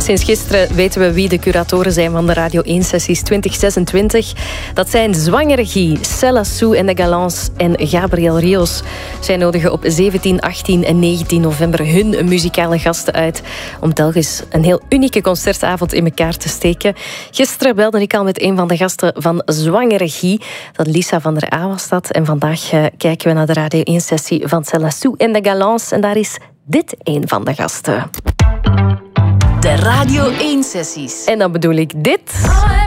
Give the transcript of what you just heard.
Sinds gisteren weten we wie de curatoren zijn van de Radio 1-sessies 2026. Dat zijn Zwangere Guy, Cella Sou en de Galants en Gabriel Rios. Zij nodigen op 17, 18 en 19 november hun muzikale gasten uit om telkens een heel unieke concertavond in elkaar te steken. Gisteren belde ik al met een van de gasten van Zwangere Guy. Dat Lisa van der A was dat. En vandaag kijken we naar de Radio 1-sessie van Cella Sou en de Galants. En daar is dit een van de gasten. De Radio 1-sessies. En dan bedoel ik dit.